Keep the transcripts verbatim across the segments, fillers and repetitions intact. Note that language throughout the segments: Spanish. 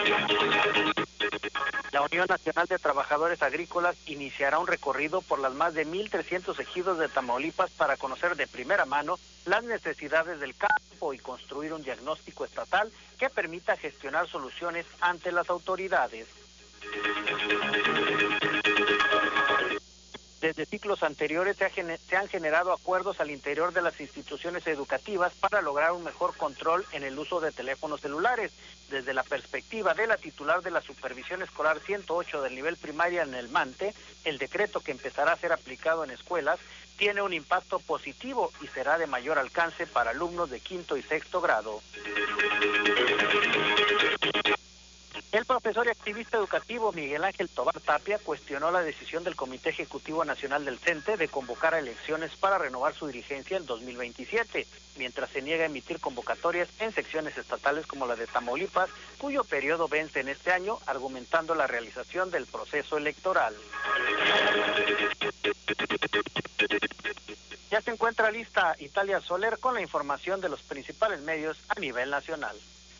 La Unión Nacional de Trabajadores Agrícolas iniciará un recorrido por las más de mil trescientos ejidos de Tamaulipas para conocer de primera mano las necesidades del campo y construir un diagnóstico estatal que permita gestionar soluciones ante las autoridades. Desde ciclos anteriores se, ha gener- se han generado acuerdos al interior de las instituciones educativas para lograr un mejor control en el uso de teléfonos celulares. Desde la perspectiva de la titular de la Supervisión Escolar ciento ocho del nivel primaria en el MANTE, el decreto que empezará a ser aplicado en escuelas tiene un impacto positivo y será de mayor alcance para alumnos de quinto y sexto grado. El profesor y activista educativo Miguel Ángel Tobar Tapia cuestionó la decisión del Comité Ejecutivo Nacional del CENTE de convocar a elecciones para renovar su dirigencia en dos mil veintisiete, mientras se niega a emitir convocatorias en secciones estatales como la de Tamaulipas, cuyo periodo vence en este año, argumentando la realización del proceso electoral. Ya se encuentra lista Italia Soler con la información de los principales medios a nivel nacional.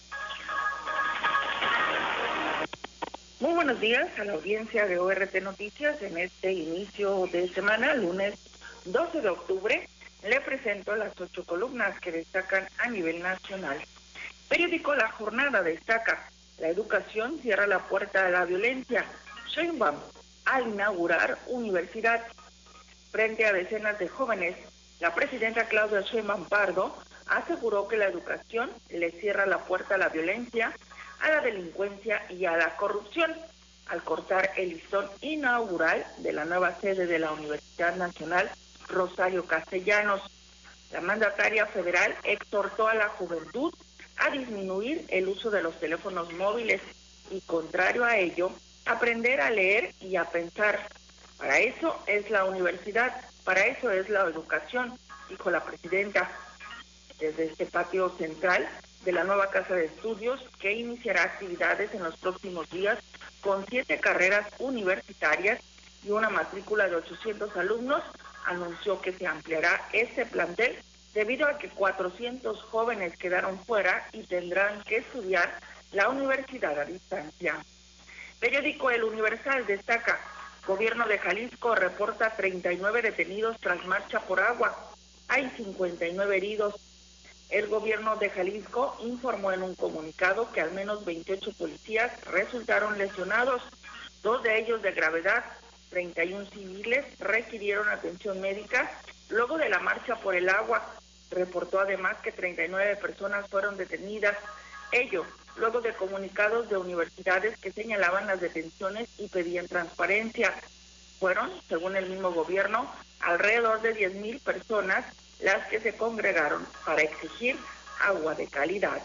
Muy buenos días a la audiencia de O R T Noticias. En este inicio de semana, lunes doce de octubre, le presento las ocho columnas que destacan a nivel nacional. Periódico La Jornada destaca: la educación cierra la puerta a la violencia. Sheinbaum al inaugurar universidad. Frente a decenas de jóvenes, la presidenta Claudia Sheinbaum Pardo aseguró que la educación le cierra la puerta a la violencia, a la delincuencia y a la corrupción, al cortar el listón inaugural de la nueva sede de la Universidad Nacional Rosario Castellanos. La mandataria federal exhortó a la juventud a disminuir el uso de los teléfonos móviles y, contrario a ello, aprender a leer y a pensar. Para eso es la universidad, para eso es la educación, dijo la presidenta. Desde este patio central de la nueva Casa de Estudios, que iniciará actividades en los próximos días con siete carreras universitarias y una matrícula de ochocientos alumnos, anunció que se ampliará este plantel debido a que cuatrocientos jóvenes quedaron fuera y tendrán que estudiar la universidad a distancia. Periódico El Universal destaca: Gobierno de Jalisco reporta treinta y nueve detenidos tras marcha por agua. Hay cincuenta y nueve heridos. El gobierno de Jalisco informó en un comunicado que al menos veintiocho policías resultaron lesionados, dos de ellos de gravedad. treinta y uno civiles requirieron atención médica luego de la marcha por el agua. Reportó además que treinta y nueve personas fueron detenidas, ello luego de comunicados de universidades que señalaban las detenciones y pedían transparencia. Fueron, según el mismo gobierno, alrededor de diez mil personas las que se congregaron para exigir agua de calidad.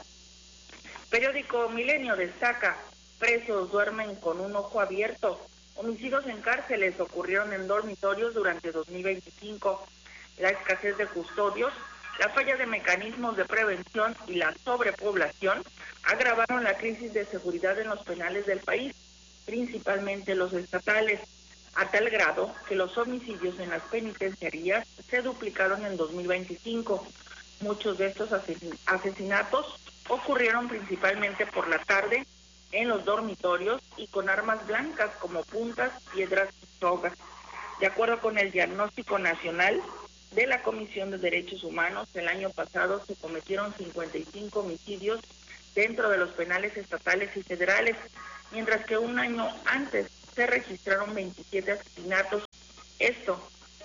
Periódico Milenio destaca: presos duermen con un ojo abierto. Homicidios en cárceles ocurrieron en dormitorios durante dos mil veinticinco. La escasez de custodios, la falla de mecanismos de prevención y la sobrepoblación agravaron la crisis de seguridad en los penales del país, principalmente los estatales, a tal grado que los homicidios en las penitenciarías se duplicaron en dos mil veinticinco. Muchos de estos asesinatos ocurrieron principalmente por la tarde en los dormitorios y con armas blancas como puntas, piedras y sogas. De acuerdo con el Diagnóstico Nacional de la Comisión de Derechos Humanos, el año pasado se cometieron cincuenta y cinco homicidios dentro de los penales estatales y federales, mientras que un año antes se registraron veintisiete asesinatos. Esto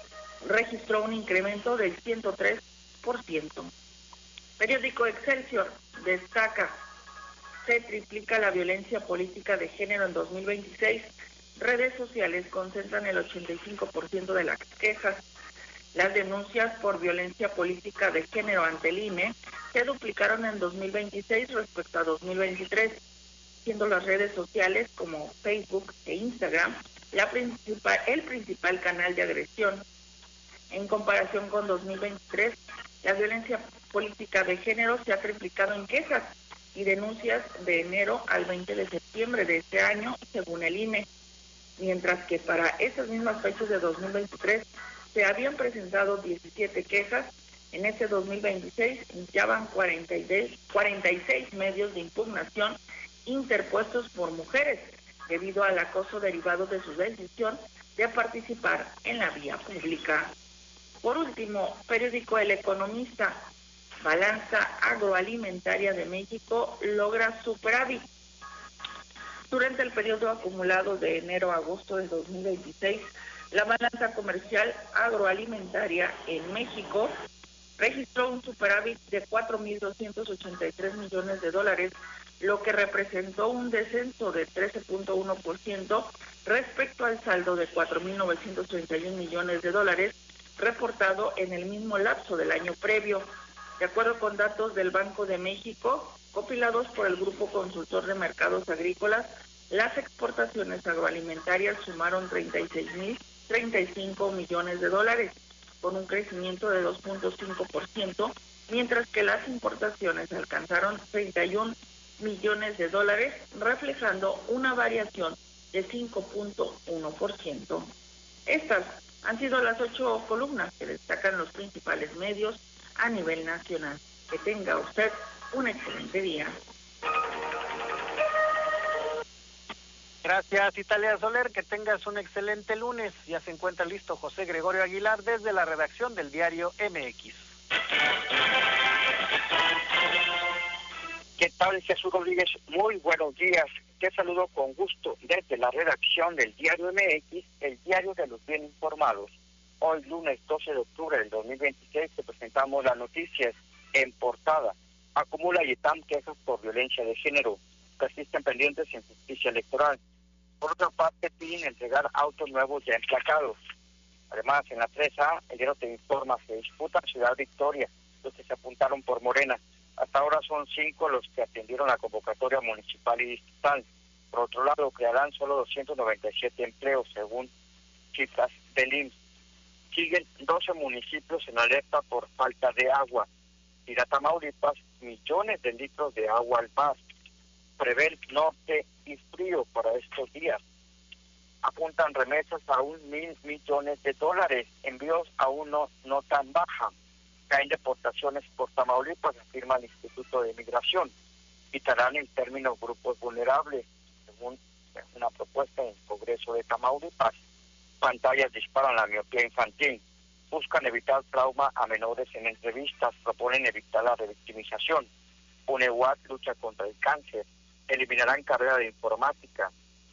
registró un incremento del ciento tres por ciento. Periódico Excelsior destaca: se triplica la violencia política de género en dos mil veintiséis. Redes sociales concentran el ochenta y cinco por ciento de las quejas. Las denuncias por violencia política de género ante el I N E se duplicaron en dos mil veintiséis respecto a dos mil veintitrés, siendo las redes sociales como Facebook e Instagram la principal, el principal canal de agresión. En comparación con dos mil veintitrés, la violencia política de género se ha triplicado en quejas y denuncias de enero al veinte de septiembre de este año, según el I N E, mientras que para esas mismas fechas de dos mil veintitrés se habían presentado diecisiete quejas. En este dos mil veintiséis ya van cuarenta y seis medios de impugnación interpuestos por mujeres debido al acoso derivado de su decisión de participar en la vía pública. Por último, periódico El Economista, balanza agroalimentaria de México logra superávit. Durante el periodo acumulado de enero a agosto de dos mil veintiséis, la balanza comercial agroalimentaria en México registró un superávit de cuatro mil doscientos ochenta y tres millones de dólares, lo que representó un descenso de trece punto uno por ciento respecto al saldo de cuatro mil novecientos treinta y un millones de dólares reportado en el mismo lapso del año previo. De acuerdo con datos del Banco de México, compilados por el Grupo Consultor de Mercados Agrícolas, las exportaciones agroalimentarias sumaron treinta y seis mil treinta y cinco millones de dólares, con un crecimiento de dos punto cinco por ciento, mientras que las importaciones alcanzaron treinta y un millones de dólares, reflejando una variación de cinco punto uno por ciento. Estas han sido las ocho columnas que destacan los principales medios a nivel nacional. Que tenga usted un excelente día. Gracias, Italia Soler, que tengas un excelente lunes. Ya se encuentra listo José Gregorio Aguilar desde la redacción del diario M X. ¿Qué tal, Jesús Rodríguez? Muy buenos días. Te saludo con gusto desde la redacción del diario M X, el diario de los bien informados. Hoy, lunes doce de octubre del dos mil veintiséis, te presentamos las noticias en portada. Acumula I E T A M quejas por violencia de género. Persisten pendientes en justicia electoral. Por otra parte, piden entregar autos nuevos ya emplacados. Además, en la tres A, el diario te informa, se disputa Ciudad Victoria, los que se apuntaron por Morena. Hasta ahora son cinco los que atendieron la convocatoria municipal y distrital. Por otro lado, crearán solo doscientos noventa y siete empleos, según cifras del I M S S. Siguen doce municipios en alerta por falta de agua. Tira Tamaulipas, millones de litros de agua al mar. Prevé norte y frío para estos días. Apuntan remesas a un mil millones de dólares. Envíos aún no, no tan baja. Caen deportaciones por Tamaulipas, afirma el Instituto de Migración. Quitarán el término grupos vulnerables, según una propuesta en el Congreso de Tamaulipas. Pantallas disparan la miopía infantil. Buscan evitar trauma a menores en entrevistas. Proponen evitar la revictimización. UNEWAT lucha contra el cáncer. Eliminarán carrera de informática.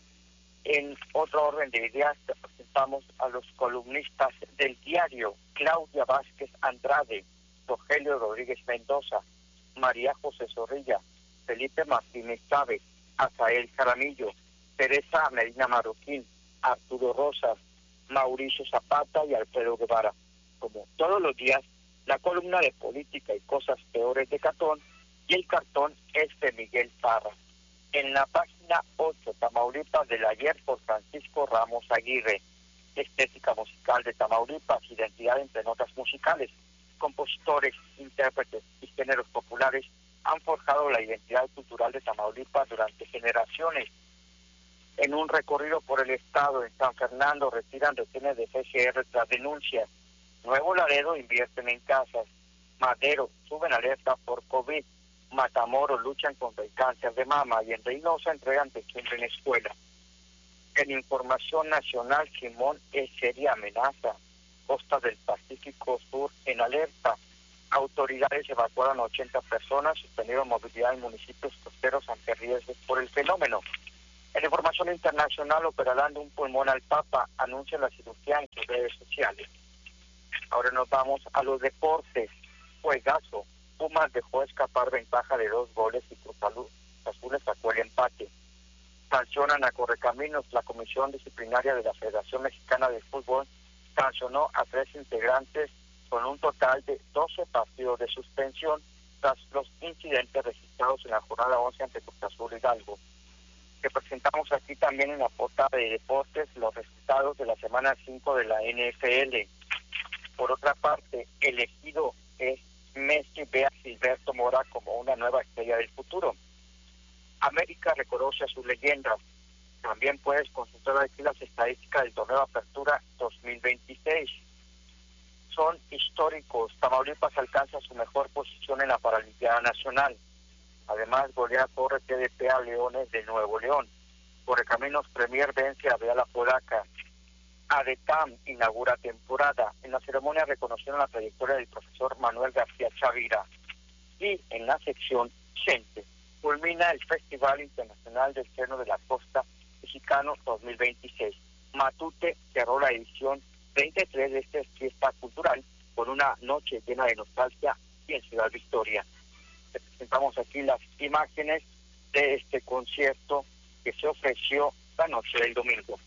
En otro orden de ideas, te presentamos a los columnistas del diario: Claudia Vázquez Andrade, Rogelio Rodríguez Mendoza, María José Zorrilla, Felipe Martínez Chávez, Azael Jaramillo, Teresa Medina Marroquín, Arturo Rosas, Mauricio Zapata y Alfredo Guevara. Como todos los días, la columna de política y cosas peores de Catón, y el cartón es de Miguel Parra. En la página ocho, Tamaulipas del ayer, por Francisco Ramos Aguirre. Estética musical de Tamaulipas, identidad entre notas musicales. Compositores, intérpretes y géneros populares han forjado la identidad cultural de Tamaulipas durante generaciones. En un recorrido por el estado, en San Fernando, retiran retenes de C G R tras denuncias. Nuevo Laredo invierten en casas. Madero suben alerta por COVID. Matamoros luchan contra el cáncer de mama, y en Reynosa entregan techumbre en escuela. En información nacional, Simón es seria amenaza. Costa del Pacífico Sur en alerta. Autoridades evacuaron ochenta personas, suspendieron movilidad en municipios costeros ante riesgos por el fenómeno. En información internacional, operarán de un pulmón al Papa, anuncia la cirugía en sus redes sociales. Ahora nos vamos a los deportes. Juegazo. Pumas dejó escapar ventaja de dos goles y Cruz Azul sacó el empate. Sancionan a Correcaminos. La Comisión Disciplinaria de la Federación Mexicana de Fútbol sancionó a tres integrantes con un total de doce partidos de suspensión tras los incidentes registrados en la jornada once ante Cruz Azul Hidalgo. Que presentamos aquí también en la portada de deportes los resultados de la semana cinco de la N F L. Por otra parte, elegido es Messi ve a Gilberto Mora como una nueva estrella del futuro. América reconoce a sus leyendas. También puedes consultar aquí las estadísticas del torneo de Apertura dos mil veintiséis. Son históricos. Tamaulipas alcanza su mejor posición en la Paralimpiada Nacional. Además, golea Torre T D P a Leones de Nuevo León. Correcaminos Premier vence a Real Apodaca. ADETAM inaugura temporada. En la ceremonia reconocieron la trayectoria del profesor Manuel García Chavira. Y en la sección Gente, culmina el Festival Internacional del Seno de la Costa Mexicano dos mil veintiséis. Matute cerró la edición treinta y tres de esta fiesta cultural con una noche llena de nostalgia y en Ciudad Victoria. Te presentamos aquí las imágenes de este concierto que se ofreció la noche del domingo.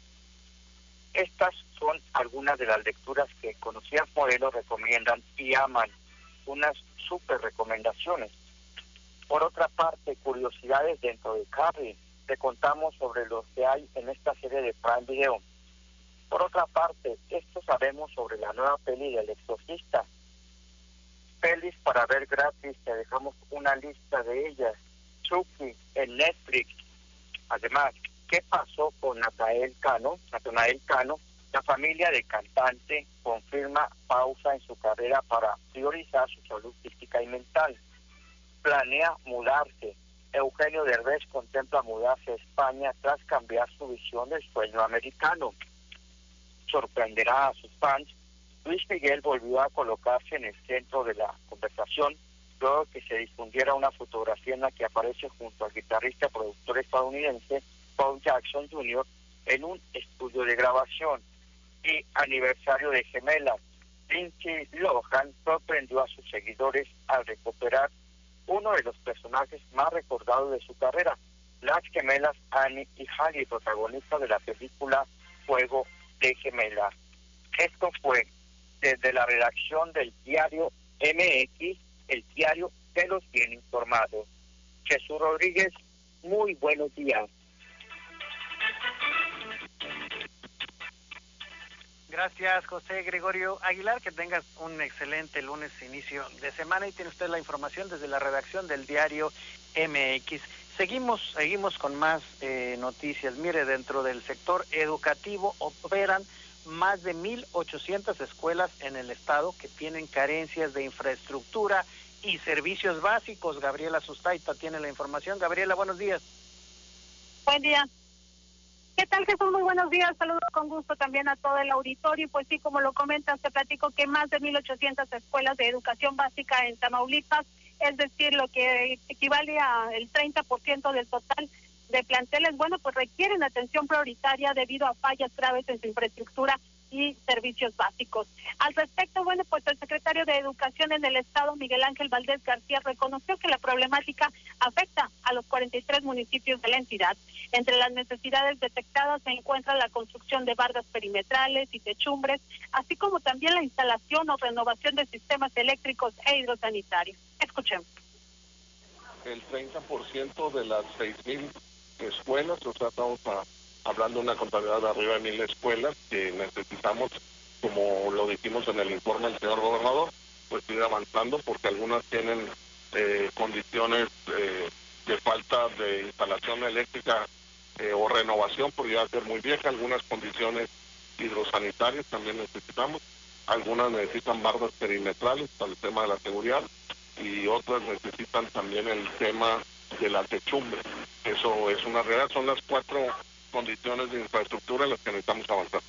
Estas son algunas de las lecturas que Conocidas Modelos recomiendan y aman, unas súper recomendaciones. Por otra parte, curiosidades dentro de Carrie, te contamos sobre lo que hay en esta serie de Prime Video. Por otra parte, esto sabemos sobre la nueva peli del Exorcista. Pelis para ver gratis, te dejamos una lista de ellas. Chucky en Netflix. Además, ¿qué pasó con Natanael Cano? Natanael Cano, la familia del cantante confirma pausa en su carrera para priorizar su salud física y mental. Planea mudarse. Eugenio Derbez contempla mudarse a España tras cambiar su visión del sueño americano. Sorprenderá a sus fans. Luis Miguel volvió a colocarse en el centro de la conversación luego que se difundiera una fotografía en la que aparece junto al guitarrista y productor estadounidense Paul Jackson junior en un estudio de grabación. Y aniversario de Gemelas. Lindsay Lohan sorprendió a sus seguidores al recuperar uno de los personajes más recordados de su carrera, las gemelas Annie y Hallie, protagonistas de la película Juego de Gemelas. Esto fue desde la redacción del diario M X, el diario de los bien informados. Jesús Rodríguez, muy buenos días. Gracias, José Gregorio Aguilar, que tengas un excelente lunes, inicio de semana, y tiene usted la información desde la redacción del diario M X. Seguimos, seguimos con más eh, noticias. Mire, dentro del sector educativo operan más de mil ochocientas escuelas en el estado que tienen carencias de infraestructura y servicios básicos. Gabriela Sustaita tiene la información. Gabriela, buenos días. Buen día. ¿Qué tal, Jesús? Muy buenos días. Saludos con gusto también a todo el auditorio. Pues sí, como lo comentas, te platico que más de mil ochocientas escuelas de educación básica en Tamaulipas, es decir, lo que equivale al treinta por ciento del total de planteles, bueno, pues requieren atención prioritaria debido a fallas graves en su infraestructura y servicios básicos. Al respecto, bueno, pues el secretario de Educación en el Estado, Miguel Ángel Valdés García, reconoció que la problemática afecta a los cuarenta y tres municipios de la entidad. Entre las necesidades detectadas se encuentra la construcción de bardas perimetrales y techumbres, así como también la instalación o renovación de sistemas eléctricos e hidrosanitarios. Escuchemos. El treinta por ciento de las seis mil escuelas, o sea, estamos a, hablando de una contabilidad de arriba de mil escuelas que necesitamos, como lo dijimos en el informe del señor gobernador, pues ir avanzando porque algunas tienen eh, condiciones eh, de falta de instalación eléctrica eh, o renovación, porque ya va a ser muy vieja, algunas condiciones hidrosanitarias también necesitamos, algunas necesitan bardas perimetrales para el tema de la seguridad y otras necesitan también el tema de la techumbre. Eso es una realidad, son las cuatro condiciones de infraestructura en las que necesitamos avanzar.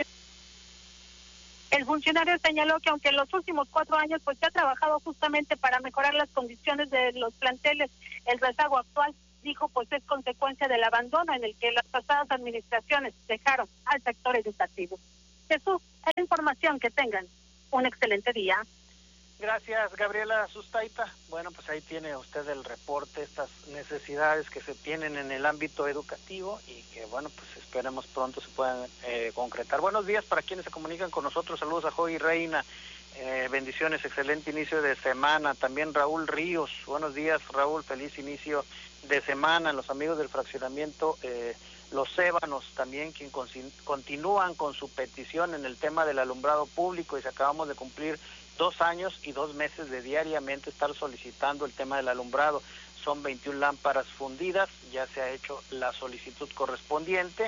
El funcionario señaló que aunque en los últimos cuatro años pues se ha trabajado justamente para mejorar las condiciones de los planteles, el rezago actual, dijo, pues es consecuencia del abandono en el que las pasadas administraciones dejaron al sector educativo. Jesús, es la información, que tengan un excelente día. Gracias, Gabriela Sustaita. Bueno, pues ahí tiene usted el reporte, estas necesidades que se tienen en el ámbito educativo y que, bueno, pues esperemos pronto se puedan eh, concretar. Buenos días para quienes se comunican con nosotros. Saludos a Joy Reina. Eh, bendiciones, excelente inicio de semana. También Raúl Ríos. Buenos días, Raúl. Feliz inicio de semana. Los amigos del fraccionamiento eh, Los Ébanos también, quien con, continúan con su petición en el tema del alumbrado público, y se acabamos de cumplir dos años y dos meses de diariamente estar solicitando el tema del alumbrado. Son veintiuna lámparas fundidas, ya se ha hecho la solicitud correspondiente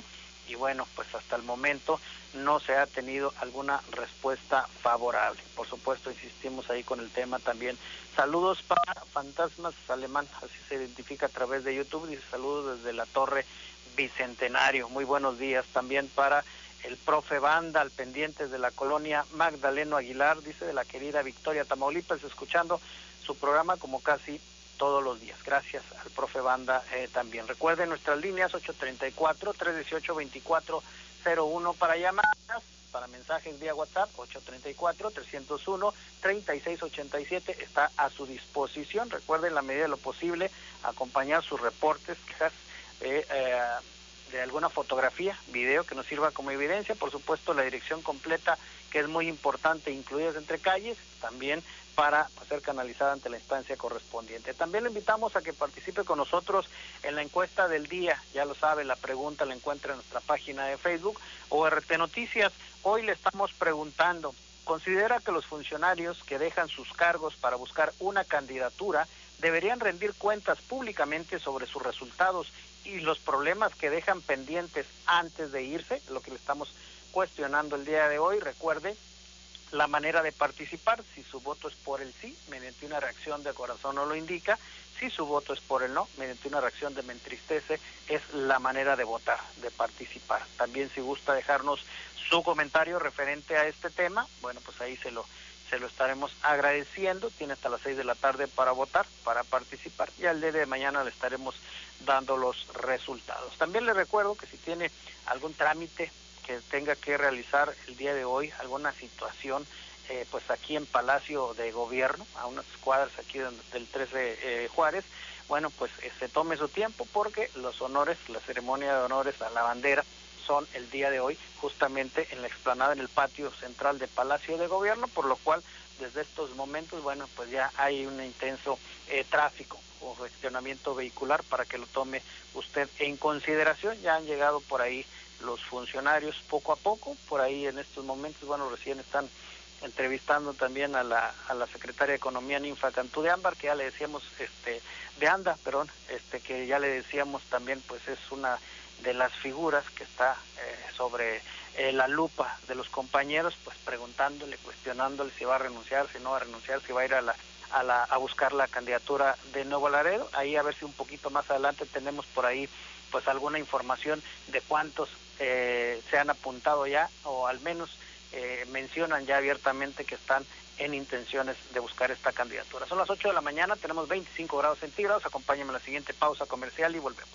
y bueno, pues hasta el momento no se ha tenido alguna respuesta favorable. Por supuesto, insistimos ahí con el tema también. Saludos para Fantasmas Alemán, así se identifica a través de YouTube, dice saludos desde la Torre Bicentenario. Muy buenos días también para el profe Banda, al pendientes de la colonia Magdaleno Aguilar, dice de la querida Victoria, Tamaulipas, escuchando su programa como casi todos los días. Gracias al profe Banda eh, también. Recuerden nuestras líneas ocho treinta y cuatro, trescientos dieciocho, veinticuatro cero uno para llamadas, para mensajes vía WhatsApp, ocho treinta y cuatro, trescientos uno, treinta y seis ochenta y siete, está a su disposición. Recuerden, en la medida de lo posible, acompañar sus reportes, quejas, eh, eh, de alguna fotografía, video que nos sirva como evidencia, por supuesto la dirección completa, que es muy importante, incluidas entre calles, también para ser canalizada ante la instancia correspondiente. También le invitamos a que participe con nosotros en la encuesta del día, ya lo sabe, la pregunta la encuentra en nuestra página de Facebook, O R T Noticias. Hoy le estamos preguntando, ¿considera que los funcionarios que dejan sus cargos para buscar una candidatura deberían rendir cuentas públicamente sobre sus resultados y los problemas que dejan pendientes antes de irse? Lo que le estamos cuestionando el día de hoy. Recuerde la manera de participar: si su voto es por el sí, mediante una reacción de corazón no lo indica; si su voto es por el no, mediante una reacción de me entristece, es la manera de votar, de participar. También, si gusta dejarnos su comentario referente a este tema, bueno, pues ahí se lo se lo estaremos agradeciendo. Tiene hasta las seis de la tarde para votar, para participar, y al día de mañana le estaremos dando los resultados. También le recuerdo que si tiene algún trámite que tenga que realizar el día de hoy, alguna situación, eh, pues aquí en Palacio de Gobierno, a unas cuadras aquí del trece eh, Juárez, bueno, pues eh, se tome su tiempo, porque los honores, la ceremonia de honores a la bandera, son el día de hoy justamente en la explanada, en el patio central de Palacio de Gobierno, por lo cual desde estos momentos, bueno, pues ya hay un intenso eh, tráfico o gestionamiento vehicular, para que lo tome usted en consideración. Ya han llegado por ahí los funcionarios poco a poco, por ahí en estos momentos, bueno, recién están entrevistando también a la a la secretaria de Economía, Ninfa Cantú de Ámbar, que ya le decíamos, este, de Anda, perdón, este, que ya le decíamos también, pues es una de las figuras que está eh, sobre eh, la lupa de los compañeros, pues preguntándole, cuestionándole si va a renunciar, si no va a renunciar, si va a ir a la a la a buscar la candidatura de Nuevo Laredo. Ahí a ver si un poquito más adelante tenemos por ahí pues alguna información de cuántos eh, se han apuntado ya, o al menos eh, mencionan ya abiertamente que están en intenciones de buscar esta candidatura. Son las ocho de la mañana, tenemos veinticinco grados centígrados. Acompáñenme a la siguiente pausa comercial y volvemos.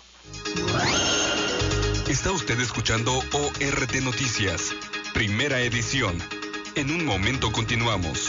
Está usted escuchando O R T Noticias, primera edición. En un momento continuamos.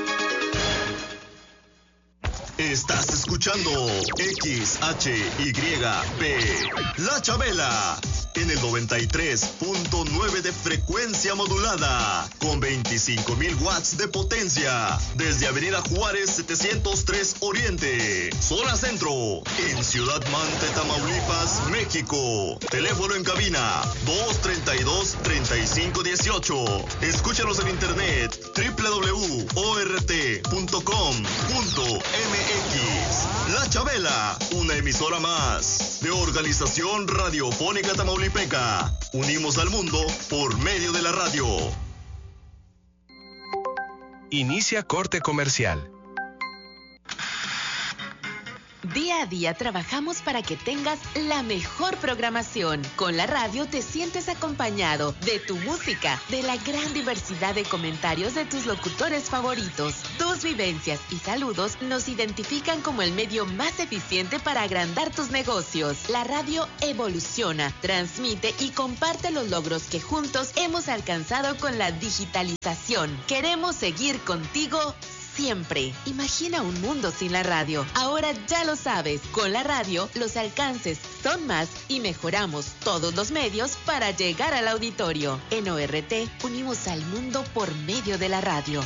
Estás escuchando X H Y P, La Chabela, en el noventa y tres punto nueve de frecuencia modulada, con veinticinco mil watts de potencia, desde Avenida Juárez setecientos tres Oriente, zona centro, en Ciudad Mante, Tamaulipas, México. Teléfono en cabina dos treinta y dos, treinta y cinco dieciocho. Escúchanos en internet doble u doble u doble u punto o r t punto com punto m x. La Chabela, una emisora más de Organización Radiofónica Tamaulipeca. Unimos al mundo por medio de la radio. Inicia corte comercial. Día a día trabajamos para que tengas la mejor programación. Con la radio te sientes acompañado de tu música, de la gran diversidad de comentarios de tus locutores favoritos. Tus vivencias y saludos nos identifican como el medio más eficiente para agrandar tus negocios. La radio evoluciona, transmite y comparte los logros que juntos hemos alcanzado con la digitalización. Queremos seguir contigo siempre. Imagina un mundo sin la radio. Ahora ya lo sabes. Con la radio, los alcances son más y mejoramos todos los medios para llegar al auditorio. En O R T, unimos al mundo por medio de la radio.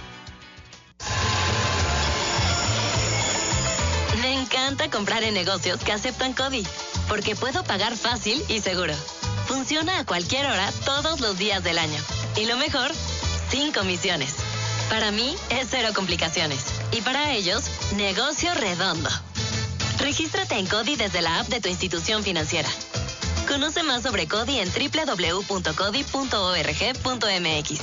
Me encanta comprar en negocios que aceptan CODI, porque puedo pagar fácil y seguro. Funciona a cualquier hora, todos los días del año. Y lo mejor, sin comisiones. Para mí es cero complicaciones. Y para ellos, negocio redondo. Regístrate en CODI desde la app de tu institución financiera. Conoce más sobre CODI en doble u doble u doble u punto codi punto org punto m x.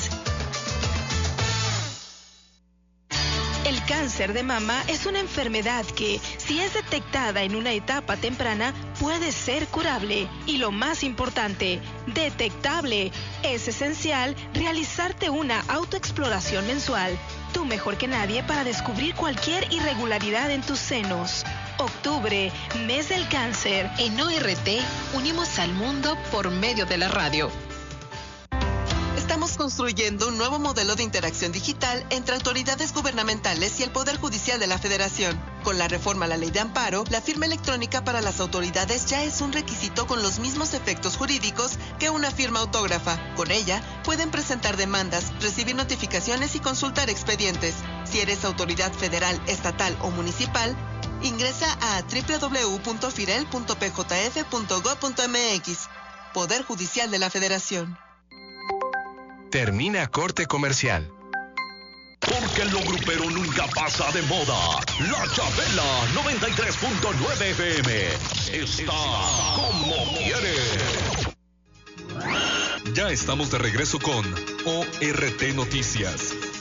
El cáncer de mama es una enfermedad que, si es detectada en una etapa temprana, puede ser curable. Y lo más importante, detectable. Es esencial realizarte una autoexploración mensual. Tú mejor que nadie para descubrir cualquier irregularidad en tus senos. Octubre, mes del cáncer. En O R T, unimos al mundo por medio de la radio. Estamos construyendo un nuevo modelo de interacción digital entre autoridades gubernamentales y el Poder Judicial de la Federación. Con la reforma a la Ley de Amparo, la firma electrónica para las autoridades ya es un requisito con los mismos efectos jurídicos que una firma autógrafa. Con ella, pueden presentar demandas, recibir notificaciones y consultar expedientes. Si eres autoridad federal, estatal o municipal, ingresa a doble u doble u doble u punto firel punto p j f punto gob punto m x. Poder Judicial de la Federación. Termina corte comercial. Porque lo grupero nunca pasa de moda. La Chabela noventa y tres punto nueve F M está como quiere. Ya estamos de regreso con O R T Noticias.